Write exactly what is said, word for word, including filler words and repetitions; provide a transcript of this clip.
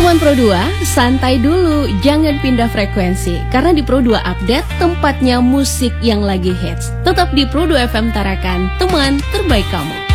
Teman Pro dua, santai dulu, jangan pindah frekuensi. Karena di Pro dua Update, tempatnya musik yang lagi hits. Tetap di Pro dua F M Tarakan, teman terbaik kamu.